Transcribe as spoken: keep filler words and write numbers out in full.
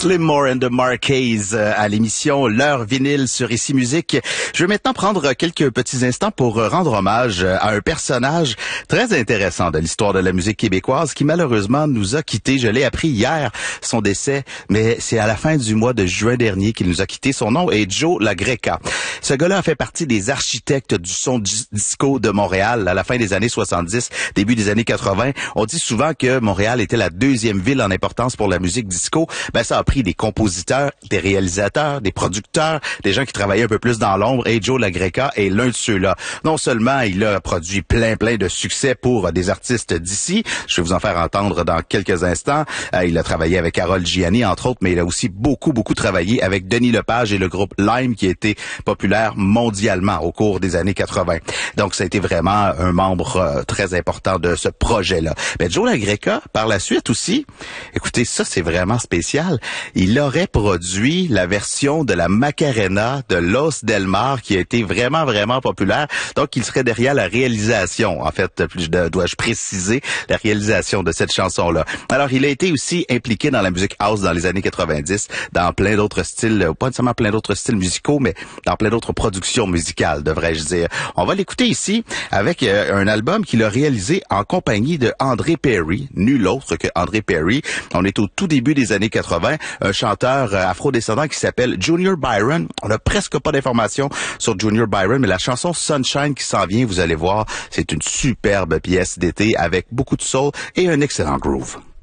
Slim Moore and the Marquez à l'émission L'heure vinyle sur Ici Musique. Je vais maintenant prendre quelques petits instants pour rendre hommage à un personnage très intéressant de l'histoire de la musique québécoise qui malheureusement nous a quittés. Je l'ai appris hier, son décès, mais c'est à la fin du mois de juin dernier qu'il nous a quittés. Son nom est Joe LaGreca. Ce gars-là a fait partie des architectes du son disco de Montréal à la fin des années soixante-dix, début des années quatre-vingts. On dit souvent que Montréal était la deuxième ville en importance pour la musique disco. Ben, ça a pris des compositeurs, des réalisateurs, des producteurs, des gens qui travaillaient un peu plus dans l'ombre, et Joe LaGreca est l'un de ceux-là. Non seulement il a produit plein, plein de succès pour des artistes d'ici, je vais vous en faire entendre dans quelques instants. Euh, il a travaillé avec Harold Gianni, entre autres, mais il a aussi beaucoup, beaucoup travaillé avec Denis Lepage et le groupe Lime, qui a été populaire mondialement au cours des années quatre-vingts. Donc, ça a été vraiment un membre euh, très important de ce projet-là. Mais Joe LaGreca, par la suite aussi, écoutez, ça, c'est vraiment spécial. Il aurait produit la version de la Macarena de Los Del Mar qui a été vraiment, vraiment populaire. Donc, il serait derrière la réalisation, en fait, dois-je préciser, la réalisation de cette chanson-là. Alors, il a été aussi impliqué dans la musique house dans les années quatre-vingt-dix, dans plein d'autres styles, pas nécessairement plein d'autres styles musicaux, mais dans plein d'autres productions musicales, devrais-je dire. On va l'écouter ici avec euh, un album qu'il a réalisé en compagnie de André Perry, nul autre que André Perry. On est au tout début des années quatre-vingts, un chanteur euh, afro-descendant qui s'appelle Junior Byron. On n'a presque pas d'informations sur Junior Byron, mais la chanson Sunshine qui s'en vient, vous allez voir, c'est une superbe pièce d'été avec beaucoup de soul et un excellent groove.